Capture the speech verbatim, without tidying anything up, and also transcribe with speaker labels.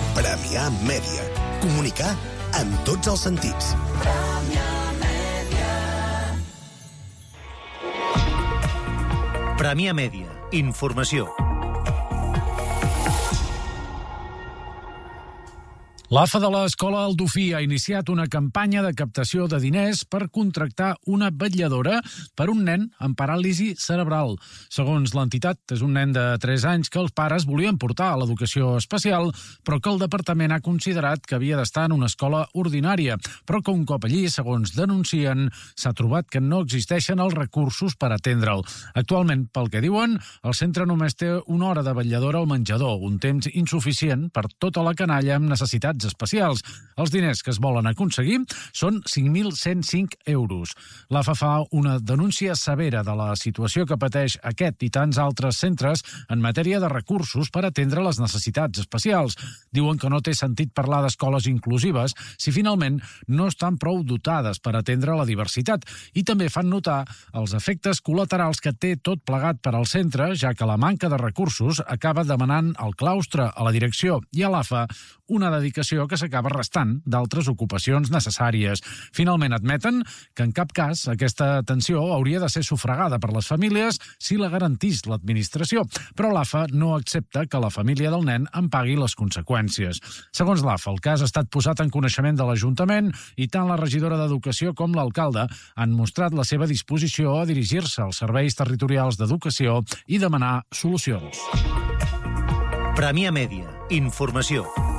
Speaker 1: Premià Mèdia. Comunicar amb tots els sentits.
Speaker 2: Premià Mèdia. Informació.
Speaker 3: L'A F A de l'Escola El Dofí ha iniciat una campanya de captació de diners per contractar una vetlladora per un nen amb paràlisi cerebral. Segons l'entitat, és un nen de tres anys que els pares volien portar a l'educació especial, però que el departament ha considerat que havia d'estar en una escola ordinària, però que un cop allí, segons denuncien, s'ha trobat que no existeixen els recursos per atendre'l. Actualment, pel que diuen, el centre només té una hora de vetlladora al menjador, un temps insuficient per tota la canalla amb necessitats especials. Els diners que es volen aconseguir són cinc mil cent cinc euros. L'A F A fa una denúncia severa de la situació que pateix aquest i tants altres centres en matèria de recursos per atendre les necessitats especials. Diuen que no té sentit parlar d'escoles inclusives si finalment no estan prou dotades per atendre la diversitat, i també fan notar els efectes col·laterals que té tot plegat per al centre, ja que la manca de recursos acaba demanant al claustre, a la direcció i a l'A F A una dedicació que s'acaba restant d'altres ocupacions necessàries. Finalment admeten que en cap cas aquesta atenció hauria de ser sufragada per les famílies si la garantís l'administració, però l'A F A no accepta que la família del nen en pagui les conseqüències. Segons l'A F A, el cas ha estat posat en coneixement de l'Ajuntament i tant la regidora d'Educació com l'alcalde han mostrat la seva disposició a dirigir-se als serveis territorials d'educació i demanar solucions.
Speaker 2: Premià Mèdia. Informació.